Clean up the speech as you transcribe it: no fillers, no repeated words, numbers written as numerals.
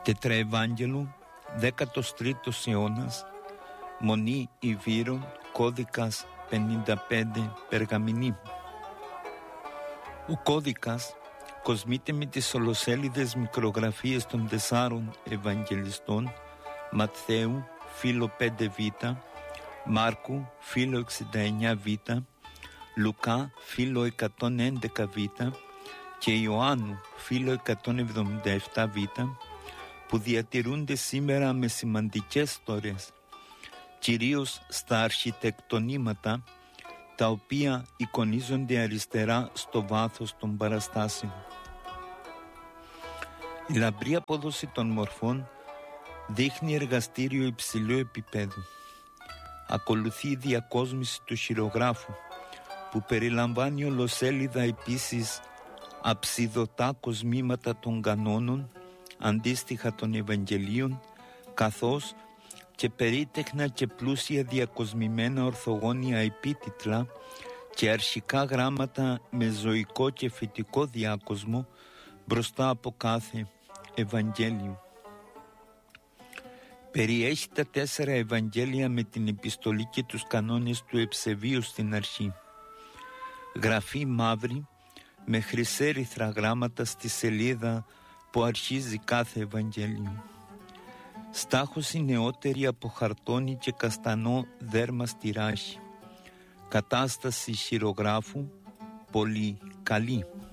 Τετραευάγγελο, 13ος αιώνας, Μονή Ιβύρων, κώδικας 55 Περγαμηνή. Ο κώδικας κοσμείται με τις ολοσέλιδες μικρογραφίες των 4 Ευαγγελιστών, Ματθαίου, φύλλο 5β, Μάρκου, φύλλο 69β, Λουκά, φύλλο 111β και Ιωάννου, φύλλο 177β, που διατηρούνται σήμερα με σημαντικές στορές, κυρίως στα αρχιτεκτονήματα, τα οποία εικονίζονται αριστερά στο βάθος των παραστάσεων. Η λαμπρή απόδοση των μορφών δείχνει εργαστήριο υψηλού επίπεδου. Ακολουθεί η διακόσμηση του χειρογράφου, που περιλαμβάνει ολοσέλιδα επίσης αψιδωτά κοσμήματα των κανόνων, αντίστοιχα των Ευαγγελίων, καθώς και περίτεχνα και πλούσια διακοσμημένα ορθογώνια επίτιτλα και αρχικά γράμματα με ζωικό και φυτικό διάκοσμο μπροστά από κάθε Ευαγγέλιο. Περιέχει τα 4 Ευαγγέλια με την επιστολή και τους κανόνες του Ευσεβείου στην αρχή. Γραφή μαύρη με χρυσέριθρα γράμματα στη σελίδα που αρχίζει κάθε Ευαγγέλιο. Στάχωση νεότερη από χαρτόνι και καστανό δέρμα στιράχη. Κατάσταση χειρογράφου πολύ καλή.